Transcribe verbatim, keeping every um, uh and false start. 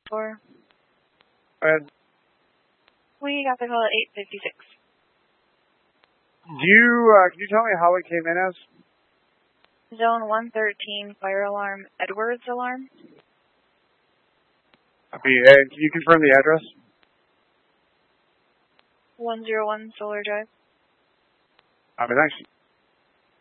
four. Go ahead. We got the call at eight fifty-six. Do you, uh, can you tell me how it came in as? Zone one thirteen, fire alarm, Edwards alarm. Copy. And can you confirm the address? one oh one Solar Drive. Copy, thanks.